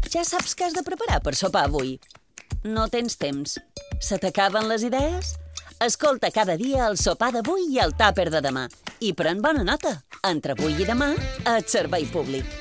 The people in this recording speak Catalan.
Ja saps què has de preparar per sopar avui. No tens temps. Se t'acaben les idees? Escolta cada dia el sopar d'avui i el tàper de demà. I pren bona nota. Entre avui i demà, et servei públic.